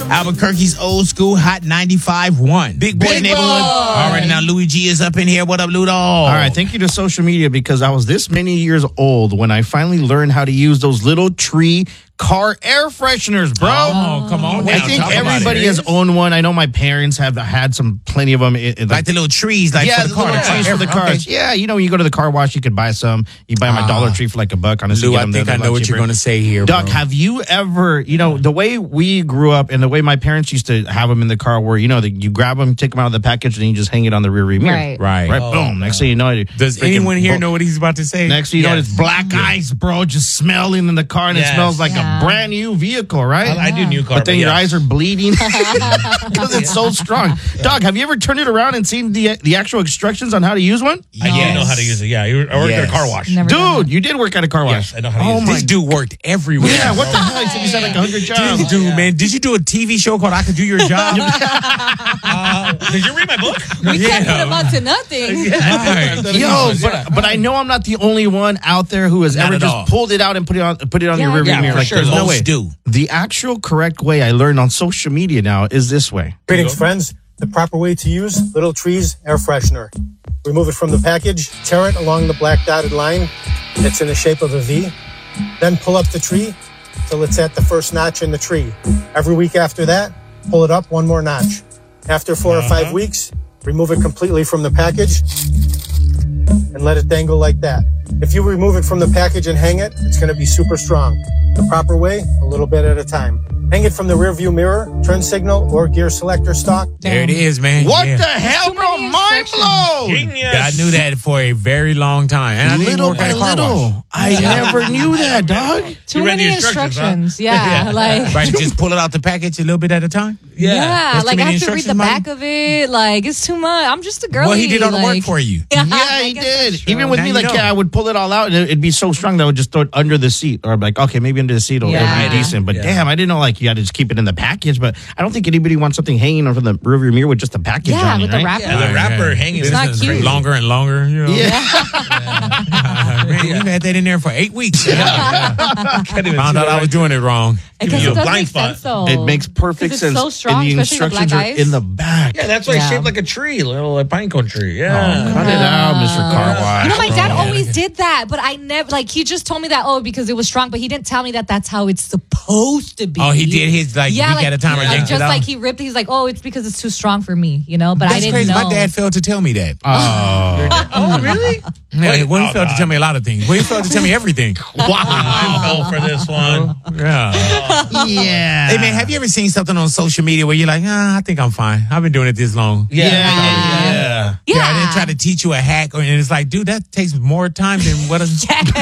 Albuquerque's old school hot 95.1. Big boy neighborhood. All right, now Louis G is up in here. What up, Ludo? All right, thank you to social media because I was this many years old when I finally learned how to use those little tree car air fresheners, bro. Oh, come on. I think everybody has owned one. I know my parents have had plenty of them. Like the little trees, for the car. Little trees for the cars. Okay. Yeah, when you go to the car wash, you could buy some. You buy them at Dollar Tree for like $1. Honestly, Lou, I think I know what you're going to say here, Doc, bro. have you ever, the way we grew up and the way my parents used to have them in the car where, you grab them, take them out of the package, and you just hang it on the rear view mirror. Right. Boom. Next thing you know, does anyone here know what he's about to say? Next thing you know, it's black ice, bro, just smelling in the car, and it smells like a brand new vehicle, right? I do new car, but then your eyes are bleeding because it's so strong. Dog, have you ever turned it around and seen the actual instructions on how to use one? I do know how to use it. Yeah, I worked at a car wash. Dude, you did work at a car wash. Yes, I know how to use it. This dude worked everywhere. Yeah, what the hell? He said he's had like 100 jobs. Dude, man, did you do a TV show called I Could Do Your Job? Did you read my book? We can't put him up to nothing. Yo, but I know I'm not the only one out there who has ever just pulled it out and put it on your rearview mirror. For sure. There's no way. Do. The actual correct way I learned on social media now is this way. Greetings, friends. The proper way to use Little Trees air freshener. Remove it from the package, tear it along the black dotted line. It's in the shape of a V. Then pull up the tree till it's at the first notch in the tree. Every week after that, pull it up one more notch. After 4 or 5 weeks, remove it completely from the package and let it dangle like that. If you remove it from the package and hang it, it's going to be super strong. The proper way, a little bit at a time. Hang it from the rearview mirror, turn signal, or gear selector stalk. There it is, man. What the hell, bro? Mind blown. Genius. I knew that for a very long time. And I didn't Little work by at a car wash. little. I never knew that, dog. Too read the many instructions, instructions. Yeah, like Right, just pull it out the package a little bit at a time? yeah, That's too like I many have to read the instructions, back of it. Like it's too much. I'm just a girl. Well, he did all the work for you. Yeah, I he guess did. that's true. Even with Now me, you like, know. I would pull it all out, and it'd be so strong that I would just throw it under the seat. Or I'm like, okay, maybe under the seat it'll Yeah. be decent. But damn, I didn't know, like, you had to just keep it in the package. But I don't think anybody wants something hanging over the rearview mirror with just the package Yeah, on it, with the right? wrapper. And the wrapper hanging. It's not cute. Longer and longer, Yeah. Man, you've had that in there for 8 weeks. Can't even Found see out that I was doing it wrong. Because you it a does blind make spot. sense, though. It makes perfect 'Cause sense. it's so strong, and the especially the black instructions are ice. in the back. Yeah, that's why it's shaped like a tree, little pine cone tree. Yeah. Cut it out, Mr. Car Wash. You know, my dad bro. always did that, but I never, like, he just told me that, because it was strong, but he didn't tell me that that's how it's supposed to be. Oh, he did his week at a time. Or like, yanked just it out. like he ripped it. He's like, it's because it's too strong for me, but I That's didn't crazy. know. My dad failed to tell me that. Oh, really? Yeah, he failed to tell me a lot of things. Well, he failed to tell me everything. I fell for this one. Yeah. Yeah. Hey, man, have you ever seen something on social media where you're like, I think I'm fine. I've been doing it this long. Yeah. Yeah. Yeah, they try to teach you a hack, and it's like, dude, that takes more time than what I'm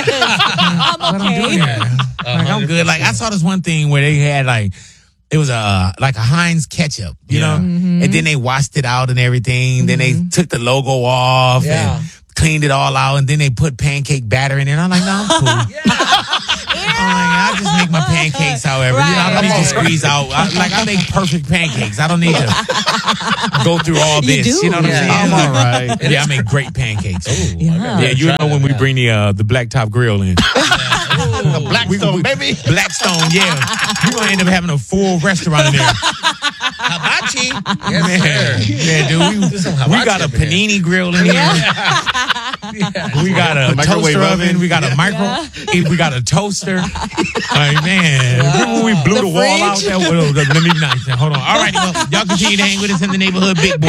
I'm okay. doing here. Like, I'm good. Like, I saw this one thing where they had it was a Heinz ketchup, you know, and then they washed it out and everything. Then they took the logo off and cleaned it all out, and then they put pancake batter in it. I'm like, no, I'm cool. I just make my pancakes, however. Right. I don't need to squeeze out. I make perfect pancakes. I don't need to go through all You this. do. You know what I'm saying? I'm all right. Yeah, I make great pancakes. Yeah. Yeah, you know when we bring the blacktop grill in. Blackstone, baby. Blackstone, yeah. We're going to end up having a full restaurant in there. Hibachi. Man, yeah, dude. We got a panini grill in here. We got a Microwave toaster oven. oven. We got a we got a toaster. Like, man, remember when we blew the wall out there? Well, let me not. Hold on. All right, well, y'all continue to hang with us in the neighborhood, Big Boy.